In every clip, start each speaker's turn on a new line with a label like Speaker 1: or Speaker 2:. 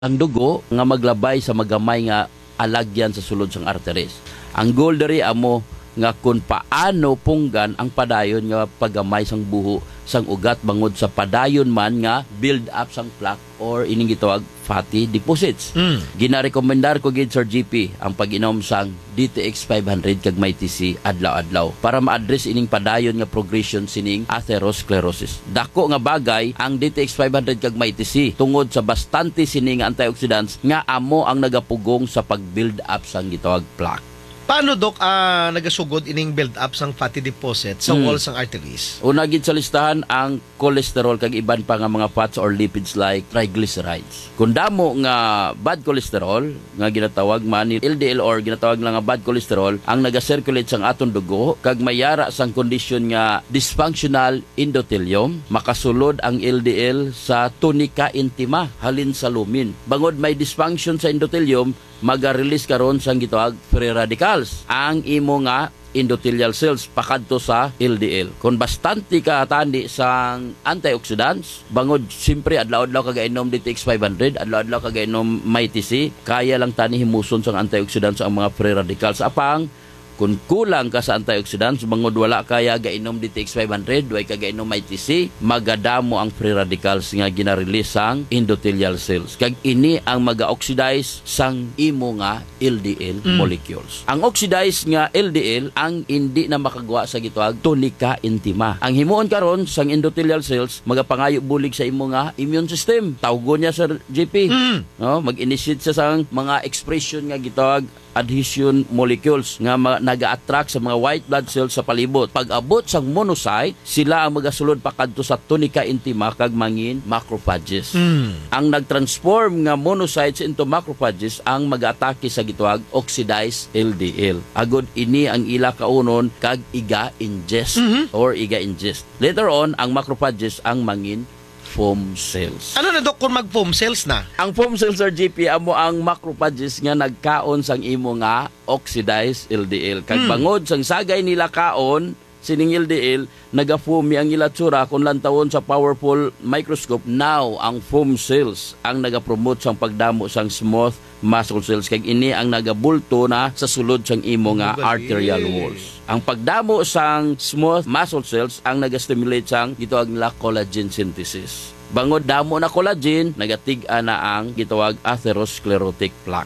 Speaker 1: ang dugo nga maglabay sa magamay nga alagyan sa sulod sang arteries. Ang goal diri amo nga kung paano punggan ang padayon nga paggamay sang buho sang ugat bangod sa padayon man nga build up sang plaque or ining gitawag fatty deposits. Ginarekomendar ko gid Sir GP ang pag-inom sang DTX 500 kag may TC adlaw-adlaw para ma-address ining padayon nga progression sining atherosclerosis. Dako nga bagay ang DTX 500 kag may TC tungod sa bastante sining antioxidants nga amo ang nagapugong sa pag-build up sang gitawag plaque.
Speaker 2: Paano, Dok, nagasugod ining build-up sang fatty deposit sa walls ng arteries?
Speaker 1: Una gid sa listahan ang cholesterol kag iban pa nga mga fats or lipids like triglycerides. Kung damo nga bad cholesterol nga ginatawag man ni LDL or ginatawag lang nga bad cholesterol ang naga-circulate sang aton dugo kag mayara sang kondisyon nga dysfunctional endothelium, makasulod ang LDL sa tunica intima halin sa lumin. Bangod may dysfunction sa endothelium, maga-release karon sang gitawag free radicals ang imo nga endothelial cells pakadto sa LDL. Kung bastante ka tandi sang antioxidants, bangod siyempre adlaw-adlaw kagainom DTX 500, adlaw-adlaw kagainom may TC, kaya lang tani himuson sang antioxidants ang mga free radicals. Apang kung kulang ka sa antioxidants, bangod wala kaya gainom DTX 500, way ka gainom ITC, magadamo ang free radicals nga ginarelease sang endothelial cells. Kag ini ang maga-oxidize sang imo nga LDL molecules. Ang oxidize nga LDL ang hindi na makagawa sa gitawag tunica intima. Ang himuon karon sang endothelial cells magapangayo bulig sa imo nga immune system. Tawgon niya sa GP. No, mag-initiate sa sang mga expression nga gitawag adhesion molecules nga naga-attract sa mga white blood cells sa palibot. Pag abot sang monocyte, sila ang magasulod pakadto sa tunica intima kag mangin macrophages. Ang nagtransform nga monocytes into macrophages ang mag-atake sa gitawag oxidized LDL. Agod ini ang ila kaunon kag iga-ingest or iga-ingest. Later on, ang macrophages ang mangin foam cells.
Speaker 2: Ano na, Dok, kung mag-foam cells na?
Speaker 1: Ang foam cells, Sir GP, amo ang macrophages nga nagkaon sang imo nga oxidized LDL. Kag bangod sang sagay nila kaon sining LDL, naga-foamy ang ilatsura kung lantawon sa powerful microscope. Now, ang foam cells ang naga-promote sang pagdamo sang smooth muscle cells. Kag ini ang nagabulto na sa sulod sang imo nga arterial walls. Ang pagdamo sang smooth muscle cells ang naga-stimulate sang gitawag nila collagen synthesis. Bangod damo na collagen, nagatig-a na ang gitawag atherosclerotic plaque.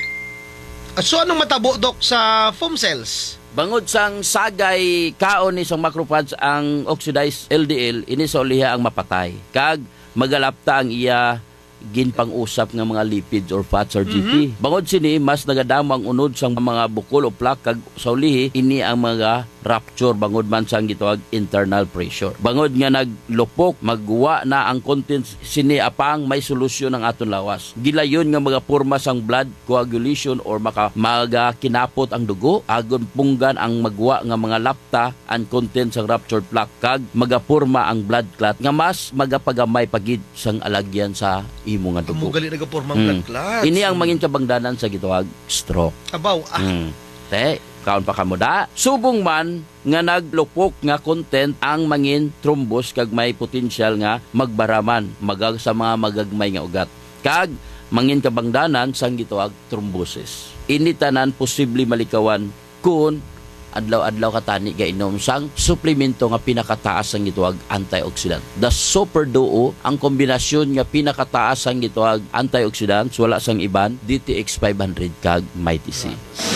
Speaker 2: So, anong matabo, Dok, sa foam cells?
Speaker 1: Bangod sang sagay kaon ni sang macrophage ang oxidized LDL, ini sa uliha ang mapatay. Kag magalapta ang iya ginpang-usap nga mga lipids or fats or GP. Bangod sini, mas nagadamo ang unod sang mga bukol o plaque kag sa ulihi, ini ang mga rupture bangod man sang gitawag internal pressure. Bangod nga naglupok, magwa na ang contents sini apang may solusyon ang aton lawas. Gilayon nga magapurma sang blood coagulation or magakinapot ang dugo, agon punggan ang magwa nga mga lapta and contents sang ruptured plaque kag magapurma ang blood clot nga mas magapagamay pagid sang alagyan sa imo nga dugo.
Speaker 2: Mugali nagapormang blood clots.
Speaker 1: Ini ang mangin kabangdanan sa gitawag stroke.
Speaker 2: Abaw,
Speaker 1: Te, kaon pa kamo da. Subong man nga naglupok nga content ang mangin thrombus kag may potensyal nga magbaraman magag sa mga magagmay nga ugat. Kag mangin kabangdanan sang gitawag thrombosis. Ini tanan posible malikawan kun adlaw-adlaw katani gainom sang suplemento nga pinakataas ang gitawag antioxidant. The Super Duo, ang kombinasyon nga pinakataas ang gitawag antioxidants, wala sang iban, DTX 500 kag may TC.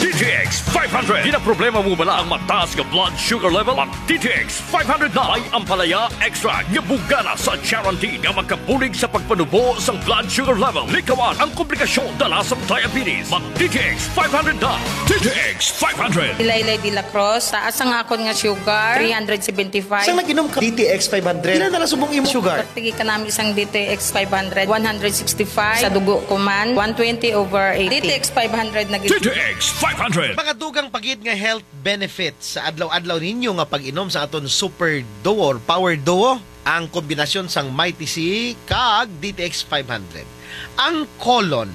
Speaker 3: DTX 500. Di na problema mo bala ang mataas nga blood sugar level? Ang DTX 500 na ay ampalaya extra nga bugana sa guarantee nga magkabulig sa pagpanubo sa blood sugar level. Likawan ang komplikasyon dala sa diabetes. Mag DTX 500 na. DTX 500.
Speaker 4: Ilaylay de la Cruz, taas ang akon nga sugar, 375.
Speaker 2: Saan nag-inom ka DTX 500? Ilan na lang subong imo sugar?
Speaker 4: Tigi ka namin isang DTX 500, 165. Sa dugo ko man, 120/80. DTX 500 na
Speaker 3: DTX 500.
Speaker 2: Mga dugang pagid nga health benefits sa adlaw-adlaw ninyo nga pag-inom sa aton Super Duo or Power Duo, ang kombinasyon sang Mighty C kag DTX 500. Ang colon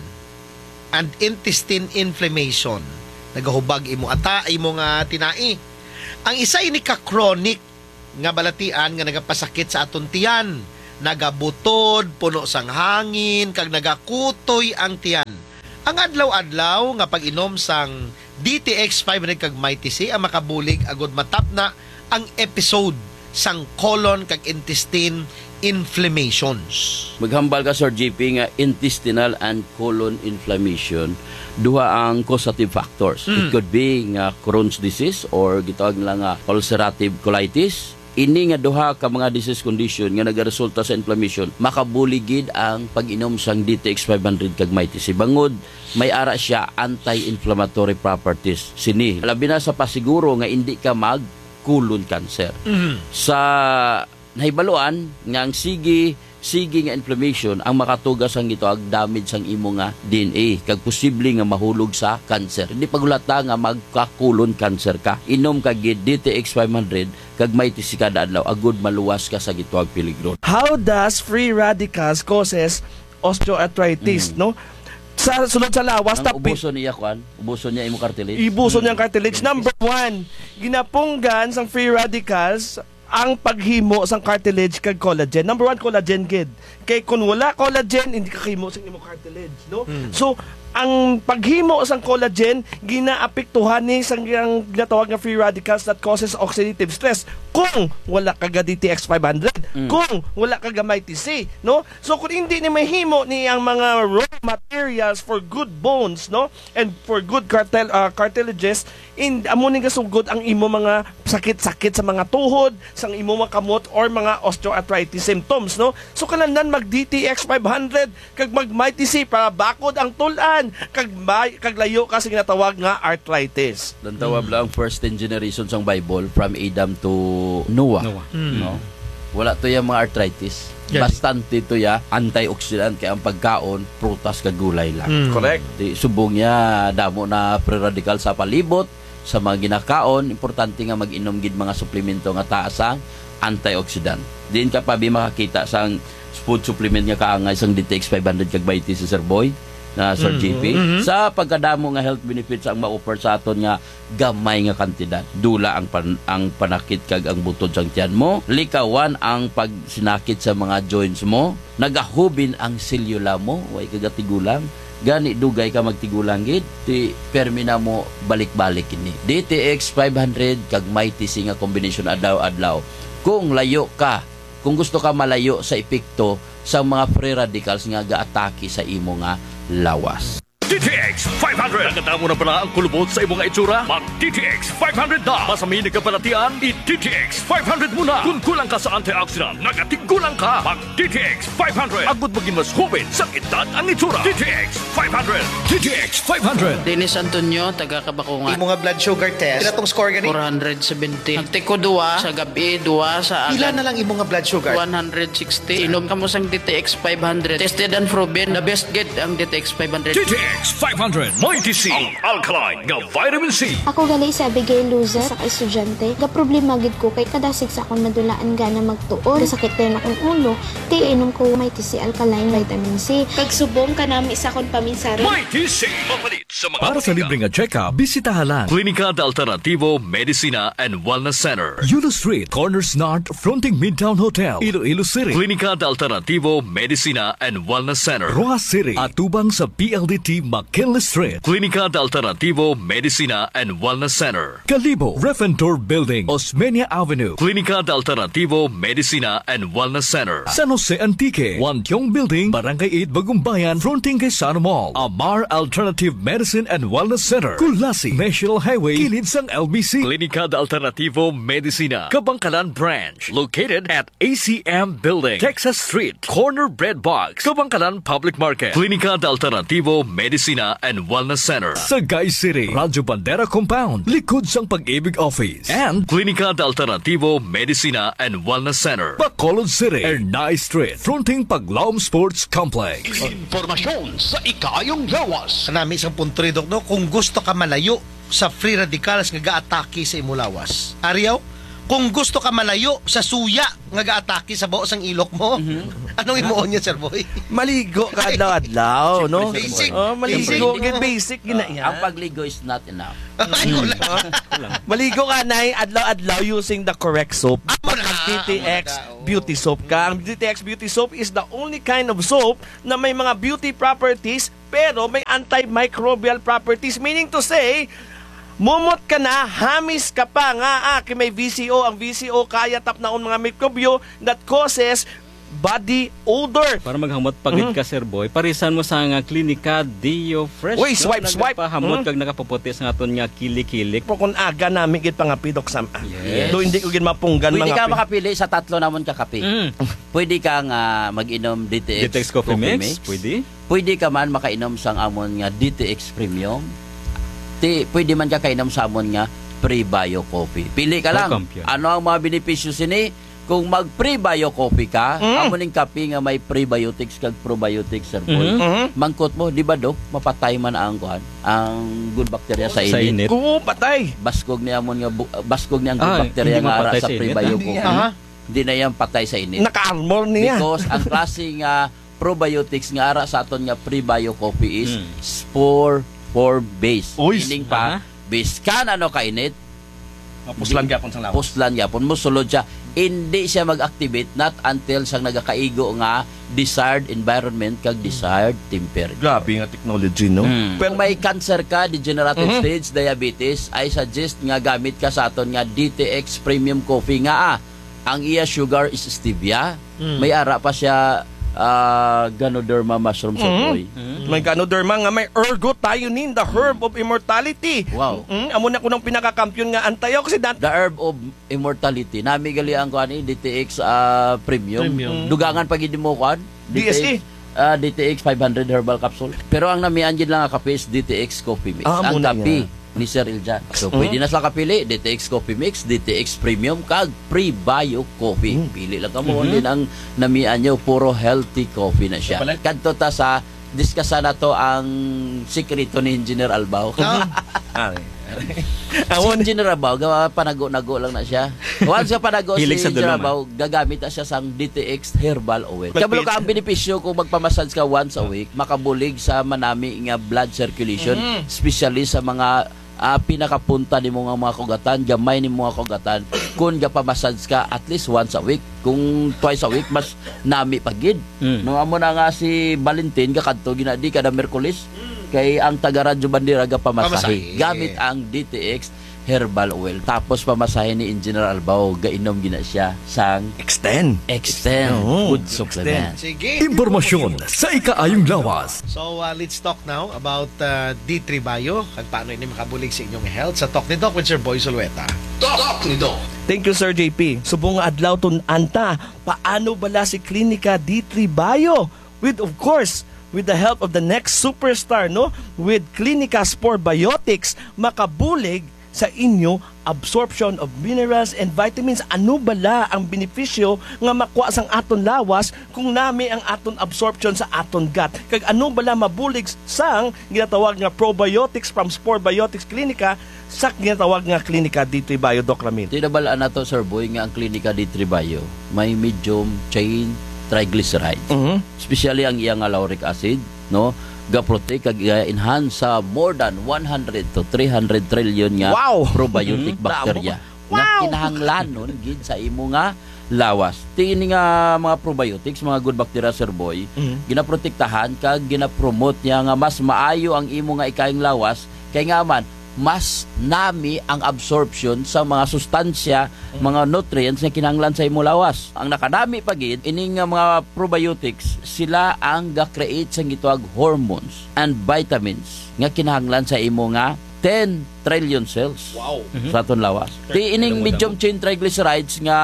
Speaker 2: and intestine inflammation, nagahubag imo ata, imo nga tinai. Ang isa ini ka chronic nga balatian nga nagapasakit sa aton tiyan. nagabutod, puno sang hangin, kag nagakutoy ang tiyan. Ang adlaw-adlaw nga pag-inom sang DTX 500 kag Mighty C ang makabulig agud matap na ang episode sang colon kag intestine inflammations.
Speaker 1: Maghambal ka, Sir JP, nga intestinal and colon inflammation, duha ang causative factors. It could be nga Crohn's disease or gitawag nila nga ulcerative colitis. Ini nga duha ka mga disease condition nga nagaresulta sa inflammation, makabuligid ang pag-inom sang DTX 500 kag Mighty C. Bangod may ara siya anti-inflammatory properties. Sini labi na sa pasiguro nga hindi ka mag colon cancer. Sa nahibaluan nga ang sige nga inflammation ang makatugas ang gito ag damage sang imo nga DNA kag posible nga mahulog sa cancer. Hindi pagulata nga magka-colon cancer ka. Inom kag DTX 500 kag Mighty C kada adlaw agud maluwas ka sa gito ag peligro.
Speaker 5: How does free radicals causes osteoarthritis, no? Sa sunod sa lawas,
Speaker 1: Ang ubuson niya ubuson niya imo cartilage.
Speaker 5: ibuson niyang cartilage. Number 1, ginapunggan sang free radicals ang paghimo sang cartilage kag collagen. Number 1, collagen gid. Kay kun wala collagen, hindi ka kahimo sang imo cartilage, no? So, ang paghimo sang collagen ginaapektuhan ni sang ginatawag nga free radicals that causes oxidative stress kung wala ka DTX 500, kung wala ka Mighty C, no? So kung hindi ni mahimo ni ang mga raw materials for good bones, no, and for good cartilages, amo ni gasugod ang imo mga sakit-sakit sa mga tuhod, sang imo mga kamot or mga osteoarthritis symptoms, no? So kanahanglan mag DTX 500 kag mag Mighty C para bakod ang tulan kag layo ka sa ginatawag nga arthritis.
Speaker 1: Dan tawag lang first 10 generations ang Bible from Adam to Noah. No? Wala to yung mga arthritis.
Speaker 2: Yes.
Speaker 1: Bastante to ya antioxidant kaya ang pagkaon prutas kag gulay lang.
Speaker 5: Correct.
Speaker 1: Di subong niya damo na free radical sa palibot sa mga ginakaon, importante nga mag-inom gid mga suplemento nga taas ang antioxidant. Din ka pa makakita sang food supplement nga kaangay sang DTX 500 kag Mighty C, Sir Boy na Sir JP sa pagkadamo nga health benefits ang ma-offer sa aton nga gamay nga kantidad. Dula ang panakit kag ang butod sang tiyan mo, likawan ang pagsinakit sa mga joints mo, nagahubin ang selula mo, way kagatigulang gani dugay ka magtigulang gid ti permina mo balik-balik ini. DTX 500 kag Mighty C nga combination adlaw-adlaw. Kung layo ka, kung gusto ka malayo sa epekto sa mga free radicals nga gaatake sa imo nga lawas.
Speaker 3: DTX 500. Nagkatamo na pala ang kulubot sa imong itsura? Mag DTX 500 na. Masamin nagkapalatian, i-DTX 500 muna. Kung kulang ka sa antioxidant, nagatigulang ka. Mag DTX 500. Agud maging mas hubin sa edad ang itsura. DTX 500. DTX 500.
Speaker 6: Dennis Antonio, taga Kabakungan.
Speaker 2: Imo nga blood sugar test, pila tong score gani?
Speaker 6: 470. Nagtiko duwa sa gabi, duwa sa
Speaker 2: Pila
Speaker 6: agad.
Speaker 2: na lang imo nga blood sugar?
Speaker 6: 160. Inom ka mo sang DTX 500. Tested and proven. The best get ang DTX 500.
Speaker 3: DTX 500. Mighty C. Ang alkaline nga vitamin C.
Speaker 7: Ako gali sa Abigail Luza sa estudyante. Ga problema gid ko kay kadasig sa akong madulaan gana magtuon. Kasakit din akong ulo. Ti inom ko Mighty C alkaline vitamin C. Kag subong kanami sa akong paminsari.
Speaker 3: Mighty C. Mapalit sa mga
Speaker 8: Para sa libreng check-up, bisitahan
Speaker 3: Klinika de Alternativo Medicina and Wellness Center.
Speaker 8: Yulo Street, Corners North, fronting Midtown Hotel, Iloilo City.
Speaker 3: Klinika de Alternativo Medicina and Wellness Center.
Speaker 8: Roa City, atubang sa PLDT McKinley Street.
Speaker 3: Klinika de Alternativo Medicina and Wellness Center.
Speaker 8: Kalibo, Refentor Building, Osmeña Avenue.
Speaker 3: Klinika de Alternativo Medicina and Wellness Center.
Speaker 8: San Jose Antique, Wantiong Building, Barangay 8, Bagumbayan, fronting kay Sana Mall. Amar Alternative Medicine and Wellness Center. Kulasi, National Highway, kilid sang LBC.
Speaker 3: Klinika de Alternativo Medicina, Kabangkalan Branch, located at ACM Building, Texas Street, Corner Bread Box, Kabangkalan Public Market. Klinika de Alternativo Medicina and Wellness Center.
Speaker 8: Sagay City, Radyo Bandera Compound, likod sang Pag-ibig Office. And
Speaker 3: Klinika de Alternativo Medicina and Wellness Center.
Speaker 8: Bacolod City, Ernay Street, fronting Paglaom Sports Complex.
Speaker 3: Informasyon sa ikayong lawas.
Speaker 2: Kanami isang punto rin, Dok, no? Kung gusto ka malayo sa free radicals nga gaatake sa imo lawas. Ariyaw, kung gusto ka malayo sa suya nga gaatake sa buos ang ilok mo, anong imuon niya, Sir Boy?
Speaker 5: Maligo ka adlaw-adlaw, no?
Speaker 2: Basic.
Speaker 5: Maligo, basic gina yan.
Speaker 1: Ang pagligo is not enough.
Speaker 2: Ay, wala.
Speaker 5: Maligo ka na adlaw-adlaw using the correct soap.
Speaker 2: Amo na.
Speaker 5: DTX Beauty Soap ka. Ang DTX Beauty Soap is the only kind of soap na may mga beauty properties pero may antimicrobial properties. Meaning to say, mumot ka na, hamis ka pa nga. May VCO. Ang VCO kaya tap na mga mikrobyo that causes body odor.
Speaker 9: Para maghamot pagid ka, Sir Boy, parisan mo sa nga klinika Dio Fresh.
Speaker 5: Uy, swipe.
Speaker 9: Pahamot kag nakapuputi sa aton nga kilik-kilik.
Speaker 5: Pero kung aga namin gid pangapidok sa
Speaker 1: Yes.
Speaker 5: do hindi ko gid mapunggan
Speaker 1: Pwede ka
Speaker 5: mga
Speaker 1: makapili sa tatlo namon ka kape. Pwede kang mag-inom DTX,
Speaker 9: DTX Coffee Mix, pwede.
Speaker 1: Pwede ka man makainom sang amon nga DTX Premium. Pwede man ka kainom sa amon nga Pre-Bio Coffee. Pili ka lang. Ano ang mga benepisyo sini? Kung mag-pre-bio coffee ka, amo ning kape nga may prebiotics kag probiotics, Sir Boy. Mangkot mo, di ba do? Mapatay man ang kuan, ang good bacteria sa init.
Speaker 5: Oo, patay.
Speaker 1: Baskog ni amon nga baskog ni ang good bacteria nga ara sa pre-bio coffee. Hindi na yan patay sa init.
Speaker 5: Naka-armor niya.
Speaker 1: Because ang klaseng probiotics nga ara sa aton nga pre-bio coffee is spore base. Meaning pa, base kan ano kainit,
Speaker 5: Puslan gyapon sang lawas.
Speaker 1: Puslan gyapon mo sulod siya, hindi siya mag-activate not until sang nagakaigo nga desired environment kag desired temperature.
Speaker 5: Grabe nga technology, no?
Speaker 1: Kung may cancer ka, degenerative stage diabetes, I suggest nga gamit ka sa aton nga DTX Premium Coffee nga ang iya sugar is stevia. May ara pa siya Ganoderma mushroom, Sir Boy.
Speaker 5: May Ganoderma nga may ergothioneine, the herb of immortality.
Speaker 1: Wow.
Speaker 5: Amo na ko ng pinakakampiyon nga antioxidant.
Speaker 1: The herb of immortality. Nami gali ang kuan DTX Premium. Dugangan pag hindi mo kuan
Speaker 5: DSE.
Speaker 1: DTX 500 herbal capsule. Pero ang namian gid lang nga kape is DTX Coffee Mix. Ang kape ni Sir Ilja. So pwede na sa kapili, DTX Coffee Mix, DTX Premium kag Pre-Bio Coffee. Pili lang kamo din ang namian nyo, puro healthy coffee na siya. Kadto ta sa diskasa na to ang sikreto ni Engineer Albao. Si Engineer Albao, panago-nago lang na siya. Once ka panago si Engineer Albao, gagamit na siya sang DTX Herbal Oil. Kabalo ka ang benepisyo kung magpamassage ka once a week, makabulig sa manami nga blood circulation, especially sa mga pinakapunta ni mo nga mga kugatan, gamay ni mga kugatan. Kung gapamassage ka at least once a week, kung twice a week, mas nami pagid. No, amo na nga si Valentin, kakadto, ginadi kada Merkulis, kay ang taga-radyo bandera gapamasahe. Gamit ang DTX Herbal Oil. Tapos pamasahe ni Engineer Albao, gainom gina siya sang
Speaker 5: Extend.
Speaker 1: Good supplement.
Speaker 2: Sige.
Speaker 8: Impormasyon sa ikaayong lawas.
Speaker 2: So, let's talk now about D3 Bio at paano ini makabulig sa inyong health sa Talk ni Doc with Sir Boy Zulueta. Talk ni Doc.
Speaker 5: Thank you, Sir JP. Subong nga adlaw ton anta, paano bala si Klinika D3 Bio? With, of course, with the help of the next superstar, no? With Klinika Spore Biotics, makabulig sa inyo absorption of minerals and vitamins. Ano bala ang benepisyo nga makuha sang aton lawas kung nami ang aton absorption sa aton gut? Kag ano bala mabulig sang ginatawag nga probiotics from Spore Biotics Klinika sa ginatawag nga Klinika D3 Bio, Doc Ramil?
Speaker 1: Tinabalaan na to, Sir Boy, nga ang Klinika D3 Bio may medium chain triglycerides. Especially ang iyang lauric acid, no? Ga-protect kag enhance sa more than 100 to 300 trillion nga probiotic bacteria nga kinahanglanon gid sa imo nga lawas. Tingin nga mga probiotics, mga good bacteria, Sir Boy, ginaprotektahan kag ginapromote niya nga mas maayo ang imo nga ikaing lawas kay nga man mas nami ang absorption sa mga sustansya, mga nutrients na kinahanglan sa imo lawas. Ang nakadami pagid ining mga probiotics, sila ang ga-create sa gitawag hormones and vitamins nga kinahanglan sa imo nga 10 trillion cells sa aton lawas. Ti ining medium chain triglycerides nga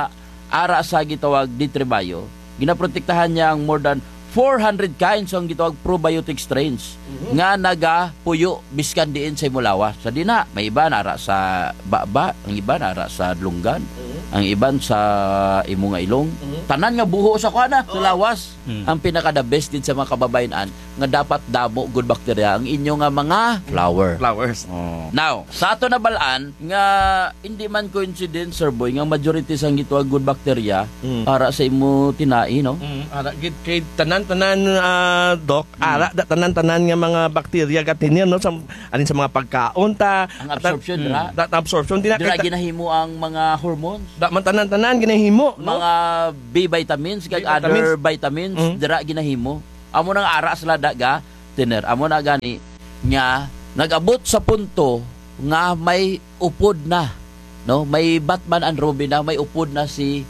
Speaker 1: ara sa gitawag D3 Bio, ginaprotektahan niya ang more than 400 kinds ang gitawag probiotic strains nga nagapuyo biskan diin sa imo lawas. Sa dina, may iba nara sa baba, ang iba nara sa lunggan, ang iban sa imo nga ilong, tanan nga buho sa kuana sa lawas. Ang pinaka the best din sa mga kababayan nga dapat damo good bacteria ang inyo nga mga
Speaker 5: Flowers.
Speaker 1: Now, sa ato na balaan nga hindi man coincidence sir boy nga majority sang gituag good bacteria para sa imo tinai no.
Speaker 5: Ara gid kay tanan-tanan doc, ara da tanan-tanan nga mga bakterya katinir no sa alin sa mga pagkaon ta.
Speaker 1: Ang absorption dira.
Speaker 5: Absorption
Speaker 1: Dira ginahimo ang mga hormones,
Speaker 5: da man tanan-tanan ginahimo no.
Speaker 1: mga B vitamins kag
Speaker 5: B
Speaker 1: other vitamins dira ginahimo. Amo nang ara sila daga tiner. Amo na gani nga nag-abot sa punto nga may upod na no, may Batman and Robin na may upod na si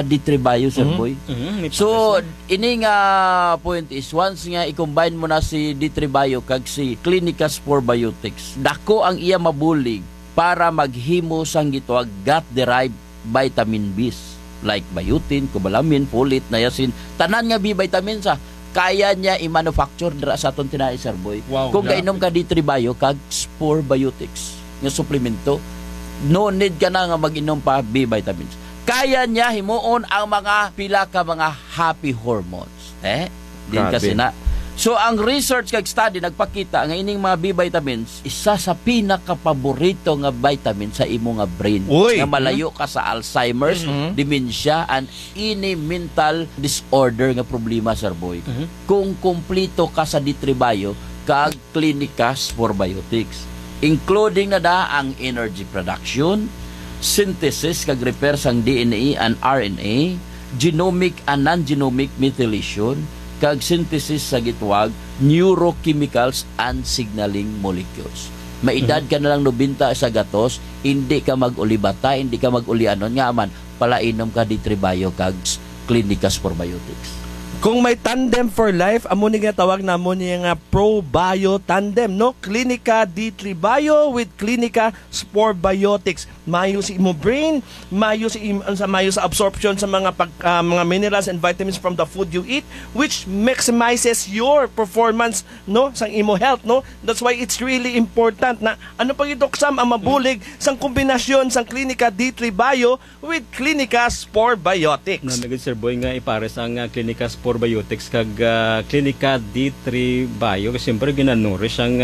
Speaker 1: D3 sir boy. So ini nga point is once nga i-combine mo na si D3 kag si Clinica Spore Biotics, dako ang iya mabulig para maghimo sang gituag gut derived vitamin B's like biotin, cobalamin, folate, niacin, tanan nga B vitamins kaya niya i-manufacture dira sa aton tinai sir boy. Kung kainom ka D3 kag Spore Biotics nga suplemento, no need ka na nga mag-inom pa B vitamins. Kaya niya himuon ang mga pila ka mga happy hormones. Din kasi na. So ang research kag study nagpakita nga ining mga B vitamins isa sa pinaka-paborito nga vitamin sa imo nga brain. Nga malayo ka sa Alzheimer's, dementia and any mental disorder nga problema sir boy. Kung kumplito ka sa D3 kag Clinica Spore Biotics, including na da ang energy production, synthesis kag repair sang DNA and RNA, genomic and non-genomic methylation, kag synthesis sa gitwag neurochemicals and signaling molecules. Maedad ka na lang 90 sa gatos, hindi ka mag-ulibata, hindi ka mag-ulianon nga man palainom ka D3 kag Clinica Spore Biotics.
Speaker 5: Kung may tandem for life, amo ni nga tawag na mo niya nga ProBio Tandem, no? Clinica D3 Bio with Clinica Spore Biotics. Mayo si imo brain, mayo sa absorption sa mga mga minerals and vitamins from the food you eat, which maximizes your performance, no? Sang imo health, no? That's why it's really important na ano pag itoksam ang mabulig sang kombinasyon sang Clinica D3 Bio with Clinica Spore Biotics.
Speaker 9: Namigod sir boy nga ipares ang Clinica Spore Biotics kag Clinica D3 Bio kasi siyempre ginanurish ang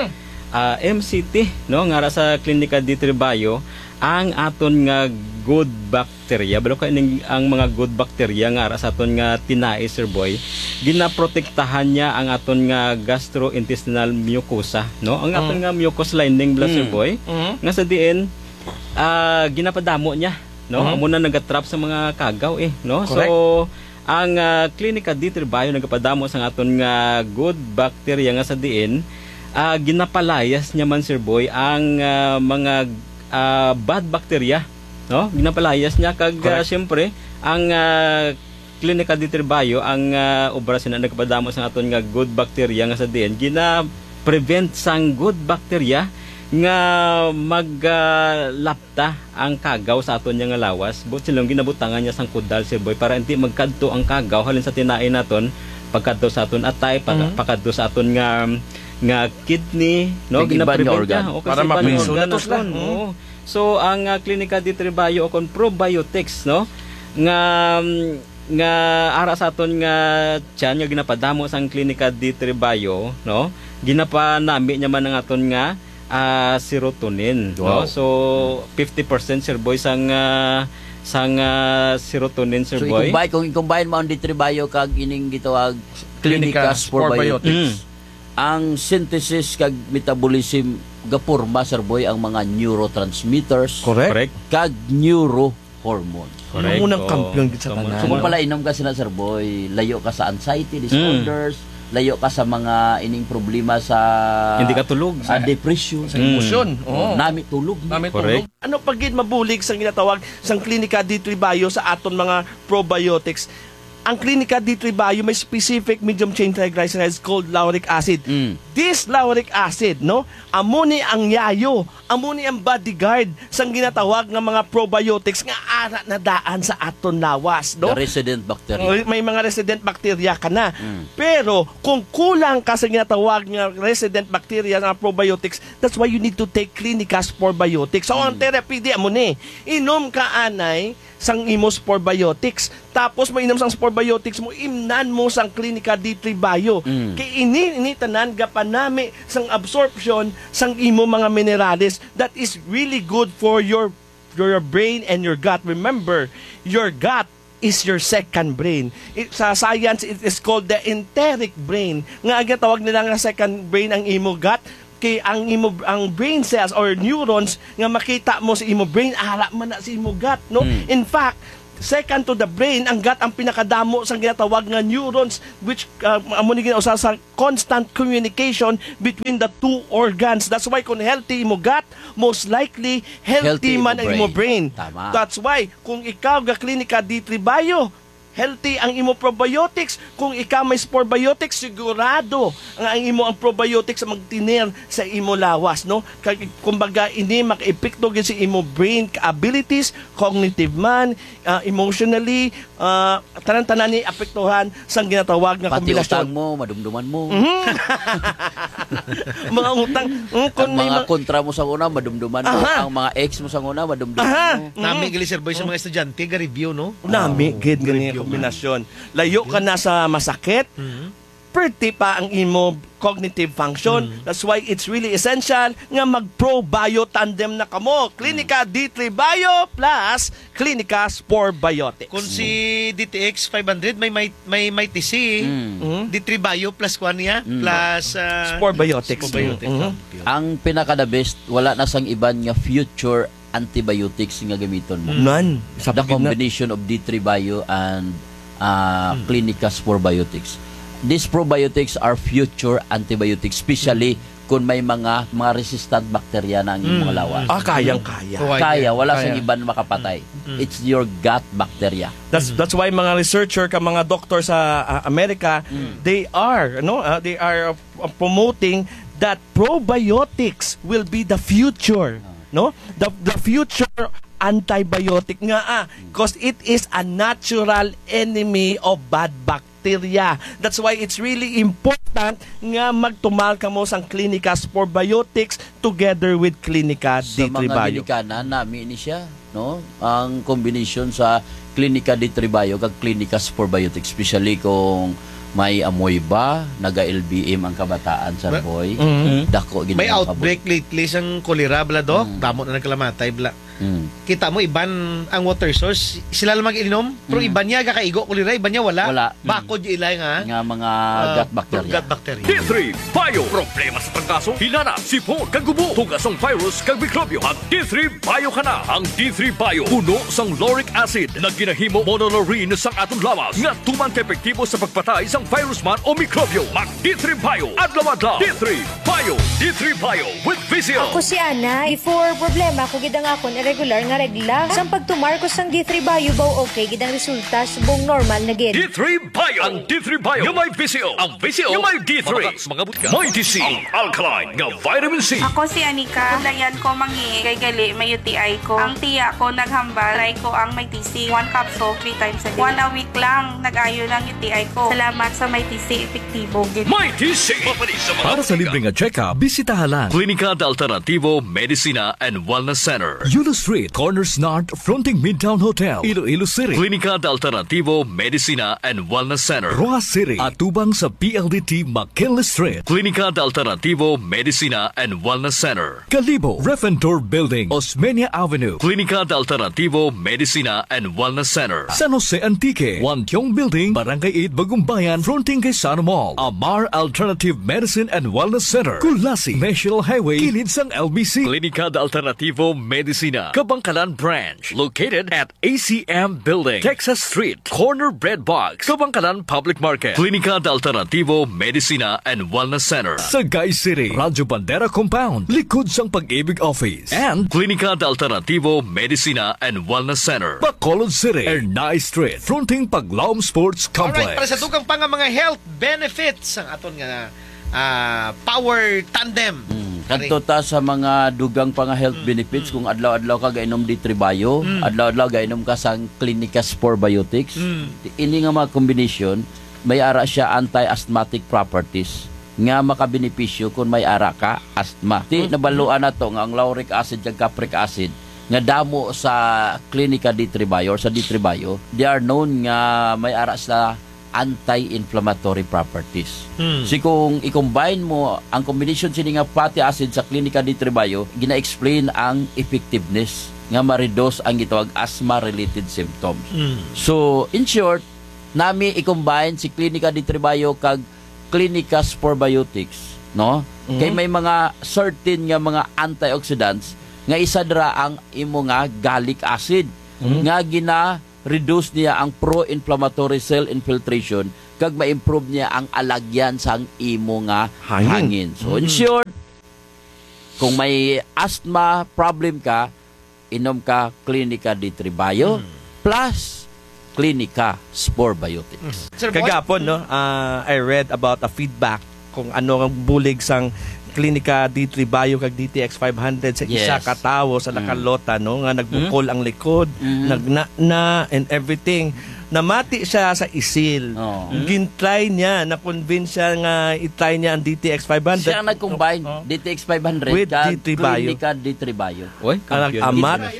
Speaker 9: MCT no nga sa Clinica D3 Bio ang aton nga good bacteria pero kaning ang mga good bacteria nga ara sa aton nga tinai sir boy ginaprotektahan niya ang aton nga gastrointestinal mucosa no ang aton nga mucous lining bla sir boy nga sa diin ginapadamo niya no amo na nagatrap sa mga kagaw no. Correct. So ang Clinica D3 Bio nagapadamo sa aton nga good bacteria nga sa diin ginapalayas niya man sir boy ang mga bad bacteria no ginapalayas niya kag syempre ang Clinica D3 Bio ang operasyon na nagapadamo sa aton nga good bacteria nga sa diin gina-prevent sang good bacteria nga maglapta ang kagaw sa aton nga lawas but silang ginabutangan niya sang kudal sir boy para hindi magkadto ang kagaw halin sa tinain naton pagkadto sa aton atay pagkadto sa aton nga kidney no gina-prevent niya
Speaker 5: para mapiso na to sila.
Speaker 9: So ang Clinica D3 Bio o probiotics no nga ara sa aton nga tiyan nga ginapadamo sang Clinica D3 Bio no ginapanami niya man ang aton nga serotonin no so 50% sir boy sang serotonin sir boy.
Speaker 1: So i-combine mo ang D3 kag ining gitawag Clinica Spore Biotics. Ang synthesis kag metabolism gapurma sir boy ang mga neurotransmitters.
Speaker 5: Correct.
Speaker 1: Kag neurohormones.
Speaker 5: Correct. Unang kampiyon gid sa tanan.
Speaker 1: So kung pala inom ka sila sir boy, layo ka sa anxiety disorders, layo ka sa mga ining problema sa
Speaker 9: hindi ka tulog
Speaker 1: sa depression,
Speaker 5: sa emosyon.
Speaker 1: Nami tulog.
Speaker 5: Correct. Ano pag gid mabulig sang ginatawag sang Clinica D3 Bio sa aton mga probiotics? Ang Clinica D3 Bio may specific medium chain triglycerides called lauric acid. This lauric acid, no, amo ni ang yayo, amo ni ang bodyguard sang ginatawag nga mga probiotics nga ara na daan sa aton lawas, no?
Speaker 1: The resident bacteria.
Speaker 5: May mga resident bacteria ka na. Pero kung kulang ka sa ginatawag nga resident bacteria na probiotics, that's why you need to take Clinica Spore Biotics. So ang therapy di amo ni inom ka anay sang imo Sporbiotics. Tapos mainom sang Sporbiotics mo, imnan mo sang Clinica D3 Bio. Kay ini tanan gapanami sang absorption sang imo mga minerales that is really good for your brain and your gut. Remember, your gut is your second brain. Sa science, it is called the enteric brain. Nga tawag nila nga second brain ang imo gut. Kay ang brain cells or neurons nga makita mo sa imo brain, ara man na sa imo gut, no? In fact, second to the brain, ang gut ang pinakadamo sa ginatawag nga neurons, which amo ni ginausa sa constant communication between the two organs. That's why kung healthy imo gut, most likely healthy man ang imo brain.
Speaker 1: Tama.
Speaker 5: That's why kung ikaw ga Clinica D3 Bio, healthy ang imo probiotics. Kung ikaw may Sporbiotics, sigurado ang imo ang probiotics magtinir sa imo lawas, no? Kumbaga ini maka-epekto gyud sa imo brain abilities, cognitive man, emotionally, tanan-tanan ni apektuhan sa ginatawag nga
Speaker 1: Pati
Speaker 5: kombinasyon.
Speaker 1: utang mo, madumduman mo.
Speaker 5: Mga utang,
Speaker 1: Ang
Speaker 5: kung may
Speaker 1: mga kontra mo sa una, madumduman mo.
Speaker 5: Aha.
Speaker 1: Ang mga ex mo sa una, madumduman mo.
Speaker 2: Nami gali Sir Boy sa mga estudyante ga review no.
Speaker 5: nami gid gani kombinasyon. Layo ka na sa masakit. Perti pa ang imo cognitive function. That's why it's really essential nga mag-pro-bio tandem na kamo. Clinica D3 Bio plus Clinica Sporbiotics.
Speaker 2: Kung si DTX 500 may TC, D3 Bio plus kuan niya, plus
Speaker 5: Sporbiotics.
Speaker 1: Ang pinaka-the best, wala na sang iban nga future antibiotics nga gamiton mo.
Speaker 5: None. Sa
Speaker 1: The
Speaker 5: pagid na-
Speaker 1: combination of D3 Bio and Clinica Sporbiotics. These probiotics are future antibiotics, especially kung may mga resistant bacteria na ang iyong mga lawas.
Speaker 5: kayang-kaya.
Speaker 1: Kaya, wala
Speaker 5: Kaya.
Speaker 1: sang iban makapatay. It's your gut bacteria.
Speaker 5: That's why mga researcher ka mga doktor sa Amerika, they are promoting that probiotics will be the future, no? The future antibiotic nga because it is a natural enemy of bad bacteria. That's why it's really important nga magtumal ka mo sang Clinica Sporbiotics together with Clinica
Speaker 1: Sa
Speaker 5: D3
Speaker 1: mga
Speaker 5: Bio.
Speaker 1: ginikanan, nami ni siya, no? Ang combination sa Clinica D3 Bio kag Clinica Sporbiotics, especially kung may amoy ba, naga-LBM ang kabataan sa boy, dako gid
Speaker 2: may
Speaker 1: ang
Speaker 2: outbreak lately sang cholera bla dok, damo na nagkalamatay bla. Kita mo iban ang water source, sila lang mag-inom, pero iban niya kakaigo cholera, iban niya wala.
Speaker 1: Wala.
Speaker 2: Bakod yung ilay nga.
Speaker 1: nga mga gut bacteria.
Speaker 2: Gut bacteria.
Speaker 3: D3 Bio. Problema sa trangkaso, hinana, sipon, kagubo, tugasong virus, kag mikrobyo. Ang D3 Bio ka na. Ang D3 Bio, puno sang lauric acid na ginahimo monolaurin sang atong lawas nga tuman ka-epektibo sa pagpatay sang virus man o mikrobyo. Mag D3 Bio, adlaw-adlaw. D3 Bio. D3 Bio with Vizio.
Speaker 10: Ako si Ana, before problema ko gidang akon irregular nga regla. Sang pagtumar ko sang D3 Bio baw okay gidang resulta subong normal na gid.
Speaker 3: D3 Bio. Ang D3 Bio yung may Vizio. Ang Vizio yung may D3. Mga butka. May DC. Ang alkaline nga vitamin C.
Speaker 11: Ako si Anika. Layan ko mangi kay gali may UTI ko. Ang tiya ko naghambal. Try ko ang may TC. 1 capsule 3 times a day. 1 a week lang nag-ayo ng UTI ko. Salamat sa may TC. Epektibo.
Speaker 3: May DC.
Speaker 8: Para sa libreng check-up, bisitahan lang
Speaker 3: Clínica de Alternativo Medicina and Wellness Center.
Speaker 8: Yulo Street, Corners North, fronting Midtown Hotel, Iloilo City.
Speaker 3: Clínica de Alternativo Medicina and Wellness Center.
Speaker 8: Roa City, atubang sa PLDT McKinley Street.
Speaker 3: Clínica de Alternativo Medicina and Wellness Center.
Speaker 8: Kalibo, Refentor Building, Osmeña Avenue.
Speaker 3: Clínica de Alternativo Medicina and Wellness Center.
Speaker 8: San Jose Antique, Wantiong Building, Barangay 8, Bagumbayan, fronting kay Sana Mall. Amar Alternative Medicine and Wellness Center. Kulasi, National Highway, kilid sang LBC.
Speaker 3: Clínica de Alternativo Medicina, Kabangkalan Branch, located at ACM Building, Texas Street, Corner Bread Box, Kabangkalan Public Market. Clínica de Alternativo Medicina and Wellness Center.
Speaker 8: Sagay City, Radyo Bandera Compound, likod sang Pag-ibig Office. And
Speaker 3: Clínica de Alternativo Medicina and Wellness Center.
Speaker 8: Bacolod City, Ernay Street, fronting Paglaom Sports
Speaker 2: Alright,
Speaker 8: Complex.
Speaker 2: para sa tukang pa nga mga health benefits ang aton nga power tandem.
Speaker 1: Kadto ta sa mga dugang pa nga health benefits kung adlaw-adlaw ka gainom D3 Bio, adlaw-adlaw gainom ka sang Clinica Sporbiotics. Ini nga mga combination may ara siya anti-asthmatic properties nga makabenepisyo kung may ara ka asthma. Ti nabaluan nato nga ang lauric acid kag capric acid nga damo sa Klinika D3 Bio or sa D3 Bio, they are known nga may ara sa anti-inflammatory properties. Si kung i-combine mo ang combination sini nga fatty acid sa Klinika D3 Bio, gina-explain ang effectiveness nga ma-reduce ang gitawag asthma-related symptoms. So, in short, nami i-combine si Klinika D3 Bio kag Klinika Sporbiotics, no? Kay may mga certain nga mga antioxidants nga isa dira ang imo nga gallic acid nga reduce niya ang pro-inflammatory cell infiltration kag ma-improve niya ang alagyan sang imo nga hangin. So in short, kung may asthma problem ka, inom ka Klinika D3 Bio plus Klinika Sporbiotics.
Speaker 5: Kagapon, no? I read about a feedback kung ano ang bulig sang Klinika D3 Bio kag DTX 500 sa isa ka tawo sa nakalota, no, nga nagbukol ang likod, nagna and everything. Namati siya sa isil. Gintry niya, na-convince siya nga itry niya ang DTX 500.
Speaker 1: Siya ang nag-combine DTX 500
Speaker 5: with
Speaker 1: kag
Speaker 5: D3 Bio.
Speaker 1: Klinika D3 Bio.
Speaker 9: Oy,
Speaker 5: Amat.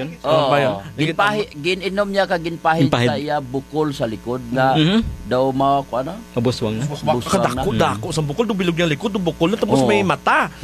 Speaker 1: Ginpahi niya kag ginpahid sa iya bukol sa likod na daw ano?
Speaker 9: Mabuswang na.
Speaker 5: Kadako sa bukol, dubilog niya likod, bukol na tapos may mata.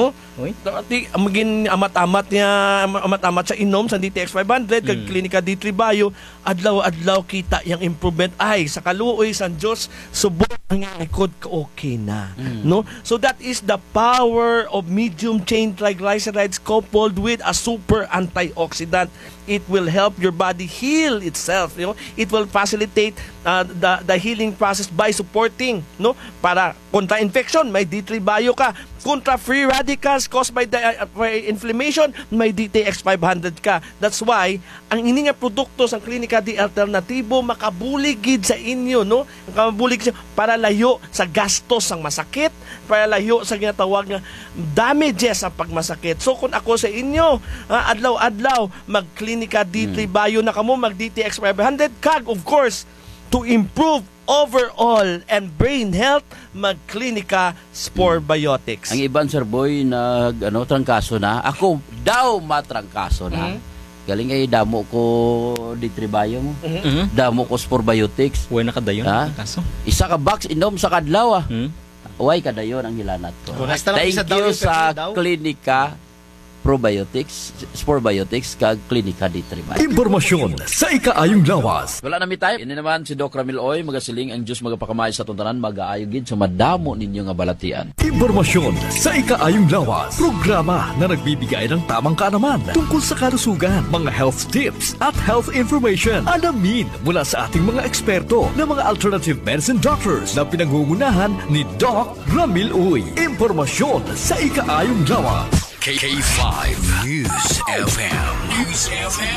Speaker 5: Dati maging amat-amat siya inom sa DTX 500 kag Klinika D3 Bio, adlaw-adlaw kita yang improvement ay sa kaluoy sa Dios subok ang likod ka okay na, no? So that is the power of medium chain triglycerides coupled with a super antioxidant. It will help your body heal itself, you know. It will facilitate the healing process by supporting, no, para kontra infection may D3 Bio ka, kontra free radicals caused by inflammation may DTX 500 ka. That's why ang ini nga produkto sa Klinika D alternatibo makabuligid sa inyo, no, makabulig siya para layo sa gastos sang masakit, para layo sa ginatawag nga damages sa pagmasakit. So kung ako sa inyo, adlaw-adlaw mag Klinika D3 Bio na kamo, mag DTX 500 kag of course to improve overall and brain health, mag Klinika Sporbiotics.
Speaker 1: Ang iban, Sir Boy, trangkaso na. Ako daw matrangkaso na. Galing ay damo ko D3 Bio mo. Damo ko Sporbiotics.
Speaker 9: Uy, nakadayon. Kaso.
Speaker 1: Isa ka box inom sa kadlaw. Uy, kadayon ang hilanat ko. Thank you sa Klinika Probiotics, Sporbiotics, kag Klinika D3 Bio.
Speaker 8: Impormasyon sa ikaayong lawas.
Speaker 1: Wala na mi tayo. Ini naman si Doc Ramil Oy, magasiling ang Diyos magapakamay sa tuntanan, mag-aayogid sa madamo ninyo nga balatian.
Speaker 8: Impormasyon sa ikaayong lawas. Programa na nagbibigay ng tamang kaalaman tungkol sa kalusugan, mga health tips at health information. Alamin mula sa ating mga eksperto na mga alternative medicine doctors na pinangungunahan ni Doc Ramil Oy. Impormasyon sa ikaayong lawas.
Speaker 3: K5 News FM.